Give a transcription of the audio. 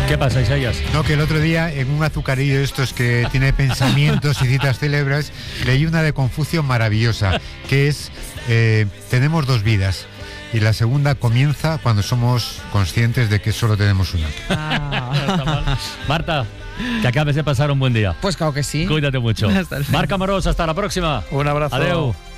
¿Qué pasa, Isaías? No, que el otro día en un azucarillo de estos que tiene pensamientos y citas célebres, leí una de Confucio maravillosa, que es, tenemos dos vidas. Y la segunda comienza cuando somos conscientes de que solo tenemos una. Marta, que acabes de pasar un buen día. Pues claro que sí. Cuídate mucho. Marc Amorós, hasta la próxima. Un abrazo. Adeu.